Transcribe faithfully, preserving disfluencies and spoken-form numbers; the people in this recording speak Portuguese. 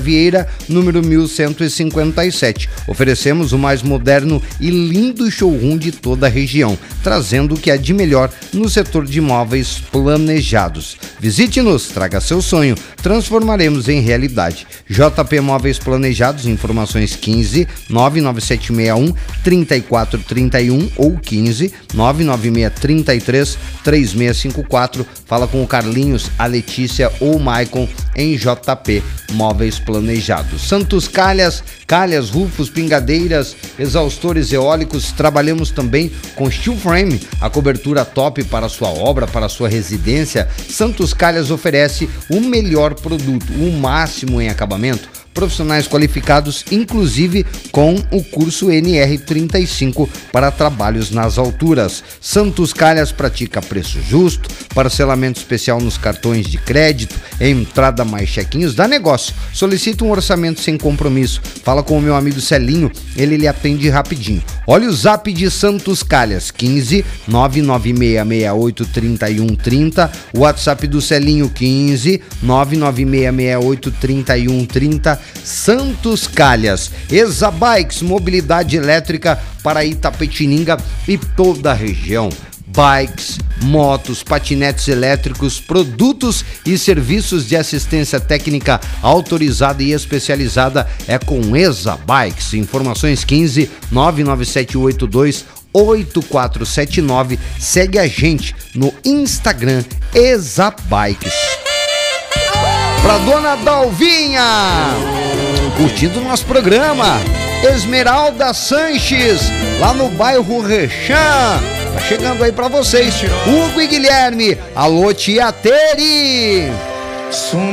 Vieira, número mil cento e cinquenta e sete. Oferecemos o mais moderno e lindo showroom de toda a região, trazendo o que há de melhor no setor de imóveis planejados. Visite-nos, traga seu sonho, transformaremos em realidade. J P Móveis Planejados, informações quinze, nove nove sete seis um, três quatro três um ou quinze, nove nove seis três três, três seis cinco quatro. Fala com o Carlinhos, a Letícia ou o Maicon em J P Móveis Planejados. Santos Calhas, calhas, rufos, pingadeiras, exaustores eólicos. Trabalhamos também com steel frame, a cobertura top para a sua obra, para a sua residência. Santos Calhas oferece o melhor produto, o máximo em acabamento, profissionais qualificados, inclusive com o curso N R trinta e cinco para trabalhos nas alturas. Santos Calhas pratica preço justo, parcelamento especial nos cartões de crédito, entrada mais chequinhos, dá negócio. Solicita um orçamento sem compromisso. Fala com o meu amigo Celinho, ele lhe atende rapidinho. Olha o zap de Santos Calhas, quinze, nove nove seis seis oito, três um três zero, o WhatsApp do Celinho, quinze, nove nove seis seis oito, três um três zero. Santos Calhas, Exa Bikes, mobilidade elétrica para Itapetininga e toda a região. Bikes, motos, patinetes elétricos, produtos e serviços de assistência técnica autorizada e especializada é com Exa Bikes. Informações quinze, nove nove sete oito dois, oito quatro sete nove. Segue a gente no Instagram Exa Bikes. Pra dona Dalvinha, curtindo nosso programa, Esmeralda Sanches, lá no bairro Rechã, tá chegando aí pra vocês, Hugo e Guilherme, alô tia Teri.